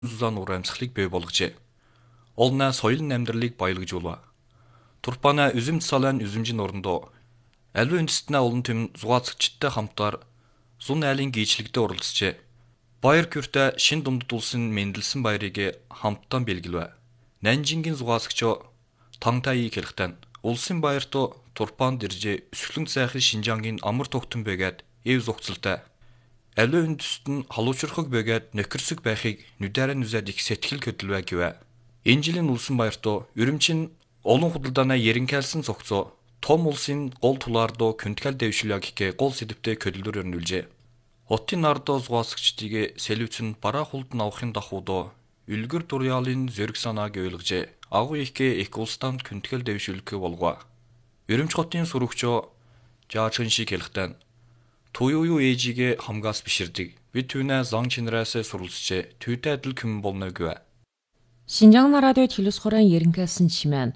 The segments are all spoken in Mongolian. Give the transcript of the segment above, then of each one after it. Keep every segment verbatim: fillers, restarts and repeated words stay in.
Зузаан уур амьсгалыг бий болгожээ. Ол на соёлын амьдралыг баялагжуулва. Турпана üzüm салаан üzümжин орондоо аливаа үндэстнээ олон төм зугаацагчдтай хамтаар зун айлын гийчлэгтээ оролцжээ. Баяр күртэ шин думдд улсын мэндэлсэн баярыг хамтдаа бэлгэлвэ. Нанжингийн зугаацагчоо Тангтай хэлхтэн улсын баяртоо Турпанд иржээ өсвөлэн сайхан Шинжангийн амар тогтон бэгээд эв зогцолтой. Аливаа үндэст нь халуучрахыг бэгээд нөхөрсөг байхыг нүдэрэ нүзэд их сэтгэл хөдлөвэ гэвэ. Энэ жилийн улсын баяртоо Үрүмчин олон худалдааны яринкайлсан цогцоо том улсын гол тулаардоо күнтгэл дэвшилэг гэх гол сэдвтэй хөдөлгөөр өрнүүлжээ. Хотын ардоо зугаасагчдыг сэлүүцэн бараа хулд навахын дахуудоо үлгэр дурьялын зэрэг санааг ойлгожээ. Агуу ихгээ их улстанд күнтгэл дэвшилэг болгоо. Үрүмч хотын сурагчоо жаачин шиг хэлхтэн туюу ээжигээ хамгаас биширдэг. Би түүнээ зан чинрээсээ суралцжээ. Түүтэй адил күмэн болно гэвэ. Шинжаан радиод хэлусхорын яринкайлсан чимээн.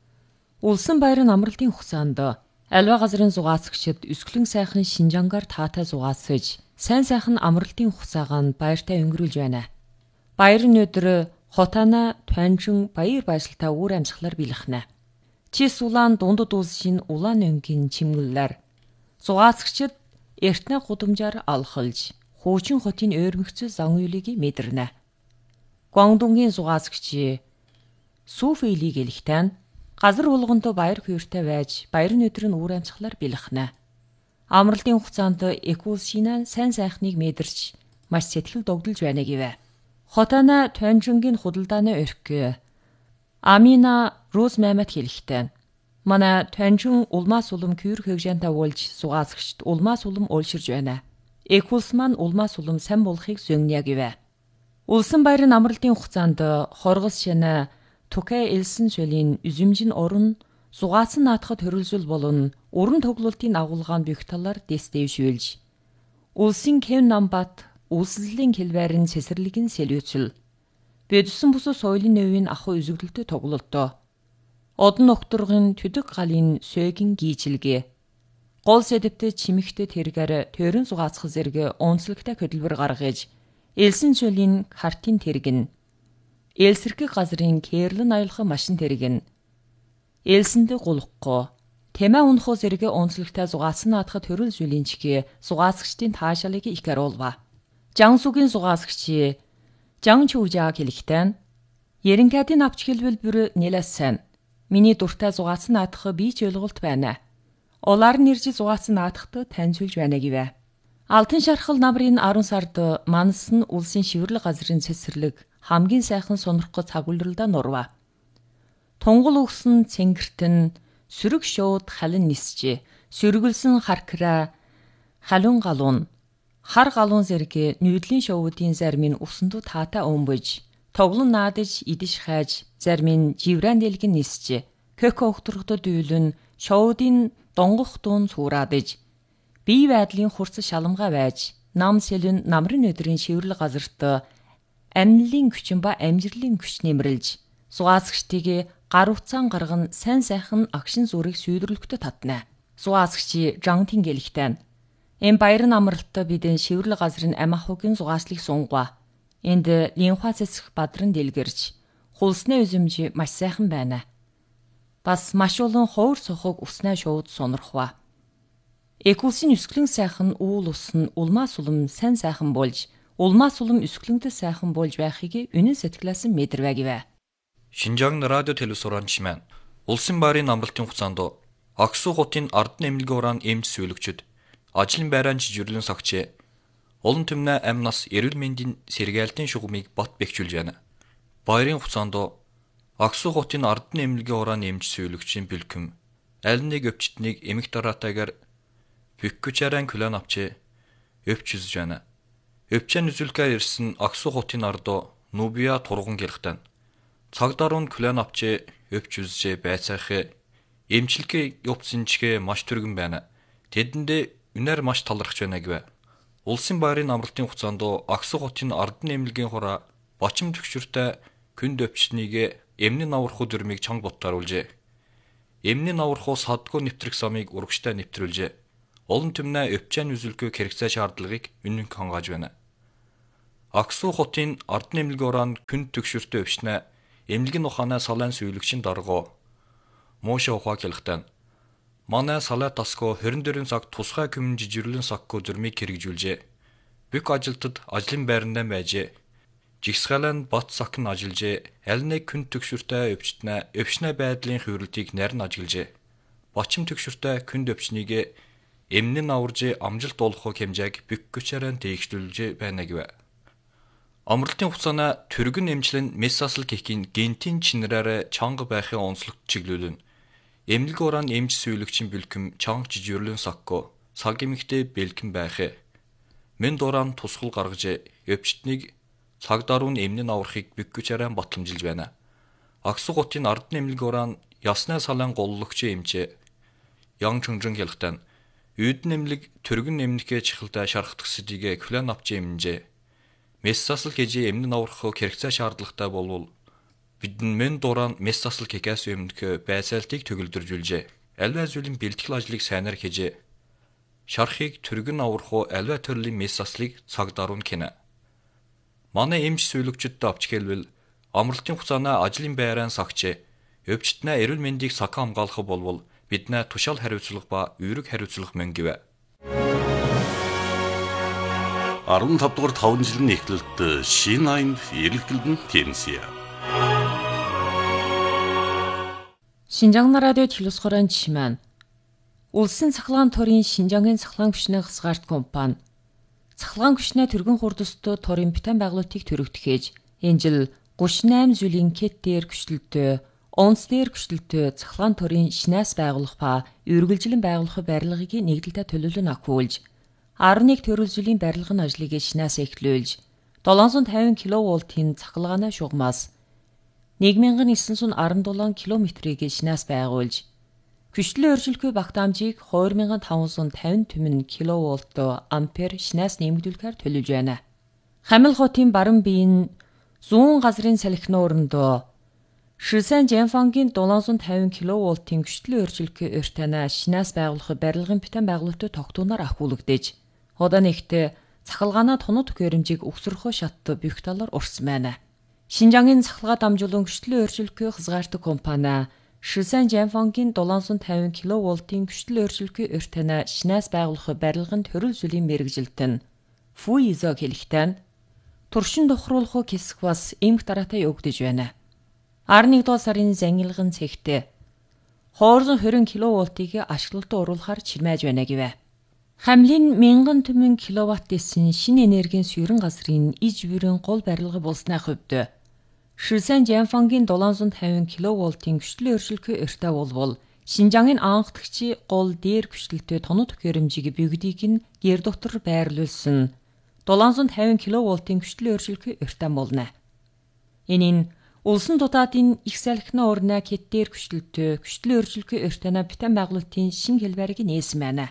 Улсын баярын амралтын хугацаанд аливаа газрын зугаацагчид өсгөлэн сайхан Шинжангаар таатай зугаасгаж, сайн сайхан амралтын хугацаагаанд баяртай өнгөрүүлж байна. Баярын өдөр хотана Туанжин баяр баясгалтай үр амьсгалаар бэлэхнэ. Чис улаан дундад улсын улаан өнгийн чимгэлээр зугаацагчид эртнэ гудамжаар алхалж, хуучин хотын ойрмөгцөл зан үйлийг мэдэрнэ. Гуандунгийн зугаацагч Суфейлиг элхтэн газар болгондоо баяр хууртай байж, баярын өдөр нь үр амьсгалаар бэлэхнэ. Амралтын хугацаанд Экулсинан сайн сайхныг мэдэрч, маш сэтгэл догдолж байна гэвэ. Хотана Туанжингийн худалдааны орхиг Амина Роз Мамат хэлэхтэн манай Туанжин улмаас улам кюр хөгжөнтэй уулж зугаацагчд улмаас улам уйлширж байна. Экулс маань улмаас улам сайн болохыг зөнгнэ гэвэ. Улсын баярын амралтын хугацаанд хоргос шанаа Тукай элсэн шөлийн üzümжин орон зугаасан наатахад хөрөлжүүл болон уран тоглолтын агуулгаан бэх талаар дэсдэвшүүлж улсын Кевин Намбат үйлслийн хэлбэрийн цэцэрлэгийн сэлүүцэл бэдсэн бус соёлын нөвийн ахуй үзэгдэлтэй тоглолтоо одон ногторгын төдөг галын сөгийн гийчилгээ гол сэдвтэй чимэгтэй тэргээр төрөн зугаацах зэрэг онцлогтой хөдөлбөр гаргаж элсэн шөлийн картин тэргэн элсэрхэг газрын кэрлэн аялах машин тэргэн элсэндээ гулахгүй тэмээ унхоо зэрэг онцлогтой зугаасан наатахад хөрөл жүлийн чигээ зугаацагчдын таашаалыг их харуулва. Жансугийн зугаацагч Жан Чүжаа хэлэхтэн Яринкадын авч хэлбэл бүр нэлээс сайн. Миний дуртай зугаасан наатах би ч ойлголт байна. Олаар нэрж зугаасан наатахад таньжуулж байна гэвэ. Алтан шархал намрын арван сард манас нь улсын шивэрлэг газрын цэцэрлэг хамгийн сайхан сонирхох цагуулралдаа нурва. Тунгал өгсөн цэнгэртэн сүрэг шууд халин нисжээ. Сүргэлсэн харкра халун галуун хар галуун зэрэг нүүдлийн шоудын зармын усандуу таатай өмбөж тоглон наадаж идэж хайж зармын живран дэлгэн нисжээ. Көкө өгтөрхөд дүүлэн шоудын донгох дуун цуураадаж бие байдлын хурц шаламгаа байж нам сэлэн намрын өдрийн шивэрлэг газарт амьдлын хүчин ба амжилтын хүч нэмрэлж зугаацагчдыг гар утсаан гарган сайн сайхан агшин зүрийг сүйдрэлхтэй татна. Зугаацагч Жан Тингэлхтэн энэ баярын амралтаа бидэн шивэрлэг газрын амахугийн зугааслыг сунгва. Энд линхуа цэцэх бадран дэлгэрч хулсны үзэмж маш сайхан байна. Бас маш олон ховор сохог уснаа шууд сонирхва. Экулсын өсгөлэн сайхан уул ус нь улмаас улам сайн сайхан болж улмаас улам өсгөлөнтэй сайхан болж байхыг үнэн сэтгэлээс мэдэрвэ гэвэ. Шинжаан радио телевизорын чимэн улсын баярын амралтын хугацаанд Аксу хотын Ардын эмнэлгийн уран эмч сүүлэгчд ажлын байрaan жижирлэн сагчээ. Олон төмнө амнаас эрүүл мэндийн сэргээлтийн шугамыг бат бэхжүүлж байна. Баярын хугацаанд Аксу хотын Ардын эмнэлгийн уран эмч сүүлэгчийн бэлгэм аль нэг өвчтнийг эмх дараатайгаар Бүккүчаран күлэн авчээ өвч үзэж байна. Өвчэн үзүүлгээр ирсэн Аксу хотын ардоо Нубия турган гэрхтэн цагдаарун күлэн авчээ өвч үзжээ байцаахээ эмчилгээ явцсанчгээ маш түргэн байна. Тэдэндээ үнээр маш талархж байна гэвэ. Улсын баярын амралтын хугацаанд Аксу хотын Ардын эмнэлгийн хураа бочим төгшөртэй күнд өвчтнийг эмний навархуу дөрмийг чанга боттааруулжээ. Эмний навархуу садгүй нэвтрэх самыг урагштай нэвтрүүлжээ. Олон төмнө өвчэн үзүүлэхөө хэрэгцээ шаардлагыг үнэн хангааж байна. Аксу хотын ард нэмлэг орон күн төгшөртөө өвчнэ эмнэлгийн ухаанаа салаан сүйүлэгчин даргоо мууша ухаа хэлхтэн манай салаа таско хорин дөрвөн цаг тусгай күмэн жижирлэн сакко зөрмийг хэрэгжүүлжээ. Бүх ажилтнууд ажлын байрандаа байжээ. Жигсгалан бат сакн ажиллажээ. Аль нэг күн төгшөртөө өвчтнэ өвчнэ байдлын хөврөлтийг нарийн ажиллажээ. Бачим төгшөртөө күнд өвчнийг эмнэн аварж амжилт олох хэмжээг бүх хүчээрэн дээгшүүлж байна гэв. Амралтын хугацаана түргэн эмчлэн месасл гэхийн гентийн чинраараа чанга байхын онцлог чиглүүлэн эмнэлэг орон эмч сүйүлэгчин бэлхэм чанга жижирлэн сакко цаг эмэгтэй бэлхэн байх. Мен дуран тусгал гаргаж өвчтнийг цаг даруун эмнэн аврахыг бүх хүчээрээ батламжилж байна. Аксу хотын ард нэмлэг орон ясны салаан голлогч эмч Ян Чүнжэн хэлхтэн үйд нэмлэг түргэн эмнэхээ чихэлдэ шархтах сэдигээ клан авч эмнжээ. Месасл гэж эмнэн аврах хэрэгцээ шаардлагатай болвол бидэн мен дуран месасл кекас эмнэх байсаалтыг төгөлдржүүлжээ. Альва зүйлийн бэлтгэл ажлыг сайнаар хийж шархыг түргэн аврах альва төрлийн месаслыг цаг даруун кэнэ. Манай эмч сүйүлэгчдтэй авч хэлвэл амралтын хугацаанаа ажлын байран сагч өвчтнээ эрүүл мэндийг сахан хамгаалах болвол биднээ тушаал хариуцлага ба үүрэг хариуцлага мөн гэв. арван тав дугаар таван жилийн эхлэлд шинэ аянд эрэлхэлдэн тэмсэе. Шинжаан радио телевизхорын жишмэн Улсын цахилгаан төрийн Шинжаангийн цахилгаан хүчний хязгаарт компани цахилгаан хүчний түргэн хурдстой төрийн битэн байгуулалтыг төрөгдөхөж энэ жил гуравч найман зүйлийн кет дээр хүчлэлтөө онц дээр хүчлэлтөө цахилгаан төрийн шинээс байгуулах ба үргэлжлэн байгуулах барилгыг нэгдэлтэй төлөвлөн агуулж арван нэг төрөлжлийн барилгын ажлыг шинээс эхлүүлж долоон зуун тавин киловольтын цахилгааны шугамаас нэг мянган ниссэн сум арван дулаан километрийг шинээс байгуулж хүчлэн өөрчлөлгүй багтаамжийг хоёр мянган таван зуун тавин түмэн киловольт ампер шинээс нэмэгдүүлэхээр төлөвлөж байна. Хамил хотын баруун биеийн зүүн газрын салхины өрөндөө Шүсэн Жэнфангийн долоон зуун тавин киловольтын хүчлэн өөрчлөлгүй урьтанаа шинээс байгуулах барилгын битэн байгуулалтад тогтооноор ахуулагдаж одоо нэгтээ цахилгаанаа тоног төхөөрөмжийг өгсөрөхөө шат бүх талаар урсан байна. Шинжаангийн цахилгаан дамжуулан хүчлэн өөрчлөлгүй хязгаартай компани Шүсэн Жэнфангийн долоон зуун тавин киловольтын хүчлэн өөрчлөлгүй урьтанаа шинээс байгуулах барилгын төрөл зүйлийн мэргэжилт нь Фуизо хэлэхтэн туршин тохируулах хэсэг бас эмх дараатай өгдөж байна. арван нэг дугаар сарын зангилгын цэгтээ двести двадцать киловольтыг ашиглалтад оруулахар чирмээж байна гэв. Хамлын мянган түмэн киловатт эссэн шинэ энергийн суурин газрын иж бүрэн гол барилга болсны хувьд Шүсэн Жэнфангийн долоон зуун тавин киловольтын хүчлэн өөрчлөлгүй урьтай болвол Шинжаангийн анхдагчи гол дээр хүчлэлтэй тоног төхөөрөмжийг бүгдийг нь гэр дотор байрлуулсан долоон зуун тавин киловольтын хүчлэн өөрчлөлгүй урьтай болно. Энэ нь улсын дутаатын их салхины орны кет дээр хүчлэлтэй хүчлэн өөрчлөлгүй урьтайна битэн байгуулалтын шинэ хэлбэрийг нээсэн байна.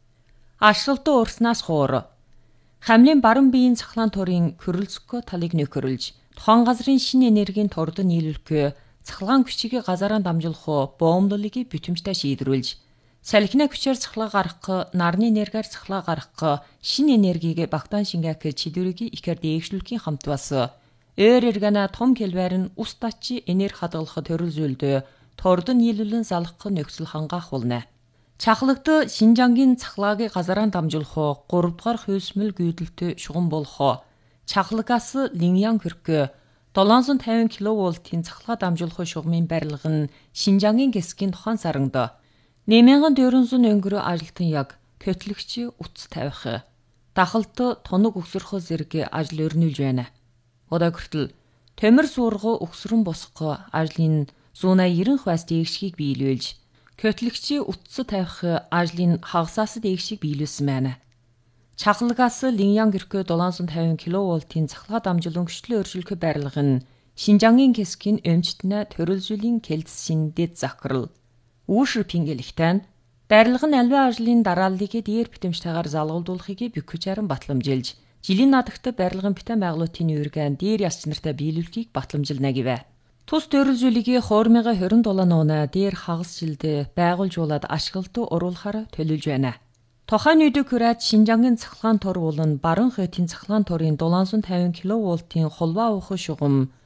Ашиглалтад уурснаас хуур Хамлын баруун биеийн цахилгаан төрийн Крылцко талыг нөхөрлж тухайн газрын шинэ энергийн тордод нийлүүлэхгүй цахилгаан хүчийг газараа дамжуулах боомдлыг бүтэмжтэй шийдвэрлэж салхины хүчээр цахилгаан гаргах, нарны энергиар цахилгаан гаргах шинэ энергийг багтаан шингээх чиглэлийг ихээр дээгшүүлэхийн хамт бас Ээр эргэнэ том хэлбэр нь ус тачи энерги хадгалах төрөл зүйлдөө тордод нийлүүлэн залгах нөхцөл хангаах болно. Чахлагд Шинжаангийн цахилгааг газараа дамжуулах гурав дахь хүйсмэл гүйдэлтэй шугам болох чахлагаас линьян хөркө долоон зуун тавин киловольтын цахилгаан дамжуулах шугамын барилга нь Шинжаангийн гэсгийн тухайн саранд нэг мянган дөрвөн зуун өнгөрөө ажилтан яг көтлөгч утас тавих дахалт тоног өсөрөх зэрэг ажил өрнүүлж байна. Одоо хүртэл төмөр суурга өгсрөн босгох ажлын зуун девяносто хвас дээгшгийг биелүүлж көтлөгчийн утас тавих ажлын хагасаас дээгшгийг биелүүлсэн байна. Чахлагаас линьян гэрхүү долоон зуун тавин киловольтын цахилгаан дамжуулан хүчлэн өөрчлөлгүй барилга нь Шинжаангийн хэсгийн өмчтнэ төрөлжүүлийн кэлцсийн дэд захирал Үүшэр пингэлихтэн барилга нь аливаа ажлын дарааллыг дээр битэмжтэйгээр залгуулдуулахыг бөхөжаран батламжилж жилийн наадагт барилгын битэн байгуулалтын үүргэн дээр яс нартай биелүүлэхийг батламжилна гэв. Тус төрөлжүүлгийг две тысячи двадцать семь оноо дээр хагас жилдээ байгуулжуулаад ашиглалтад оруулахаар төлөвлөж байна. Тухайн үедээ хүрээд Шинжангийн цахилгаан тур бол нь баруун хойдын цахилгаан турын дулаансан тавин киловольтын холбоо ухах шугам